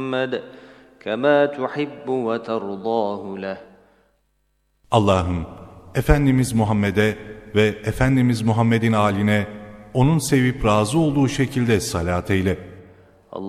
كما تحب وترضاه له. Allah'ım, Efendimiz Muhammed'e ve Efendimiz Muhammed'in âline onun sevip razı olduğu şekilde salat eyle.